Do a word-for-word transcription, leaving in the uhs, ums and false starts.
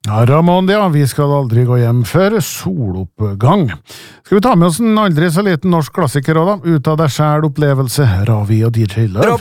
Ja, Ramon, ja, vi skal aldri gå hjem før soloppgang. Skal vi ta med oss en aldri så liten norsk klassiker også, da? Ut av deg selv opplevelse, Ravi og D J Love.